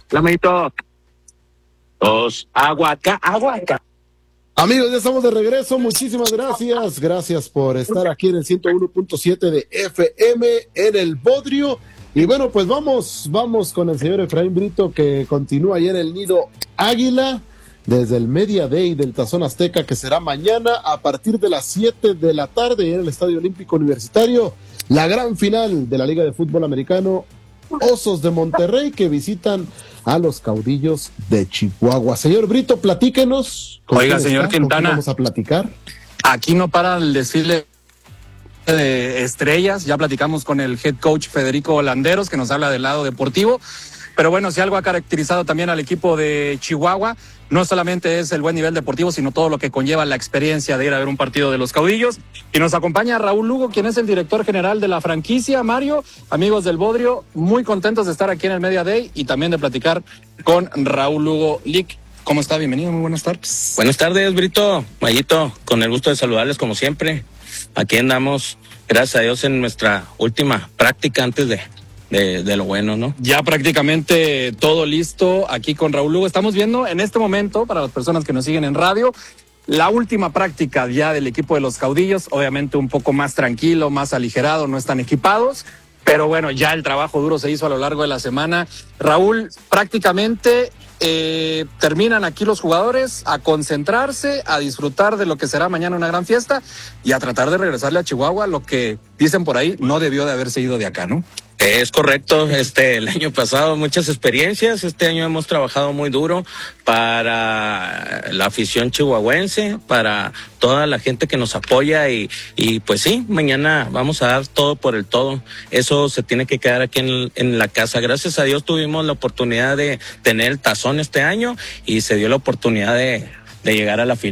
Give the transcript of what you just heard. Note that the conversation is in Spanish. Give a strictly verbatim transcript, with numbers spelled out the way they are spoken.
La manito. Dos. Agua acá, agua acá. Amigos, ya estamos de regreso. Muchísimas gracias. Gracias por estar aquí en el ciento uno punto siete de F M en el Bodrio. Y bueno, pues vamos, vamos con el señor Efraín Brito, que continúa ahí en el Nido Águila, desde el Media Day del Tazón Azteca, que será mañana a partir de las siete de la tarde en el Estadio Olímpico Universitario. La gran final de la Liga de Fútbol Americano, Osos de Monterrey, que visitan a los Caudillos de Chihuahua. Señor Brito, platíquenos. Oiga, señor está? Quintana. Vamos a platicar. Aquí no para el desfile de estrellas. Ya platicamos con el head coach Federico Holanderos, que nos habla del lado deportivo. Pero bueno, si algo ha caracterizado también al equipo de Chihuahua, no solamente es el buen nivel deportivo, sino todo lo que conlleva la experiencia de ir a ver un partido de los Caudillos. Y nos acompaña Raúl Lugo, quien es el director general de la franquicia. Mario, amigos del Bodrio, muy contentos de estar aquí en el Media Day y también de platicar con Raúl Lugo. Lick, ¿cómo está? Bienvenido, muy buenas tardes. Buenas tardes, Brito, Mayito, con el gusto de saludarles como siempre. Aquí andamos, gracias a Dios, en nuestra última práctica antes de... De, de lo bueno, ¿no? Ya prácticamente todo listo aquí con Raúl Lugo. Estamos viendo en este momento, para las personas que nos siguen en radio, la última práctica ya del equipo de los Caudillos, obviamente un poco más tranquilo, más aligerado, no están equipados, pero bueno, ya el trabajo duro se hizo a lo largo de la semana. Raúl, prácticamente eh, terminan aquí los jugadores a concentrarse, a disfrutar de lo que será mañana una gran fiesta y a tratar de regresarle a Chihuahua, lo que dicen por ahí no debió de haberse ido de acá, ¿no? Es correcto, este, el año pasado muchas experiencias, este año hemos trabajado muy duro para la afición chihuahuense, para toda la gente que nos apoya y, y pues sí, mañana vamos a dar todo por el todo. Eso se tiene que quedar aquí en, en la casa. Gracias a Dios tuvimos la oportunidad de tener el tazón este año y se dio la oportunidad de, de llegar a la final.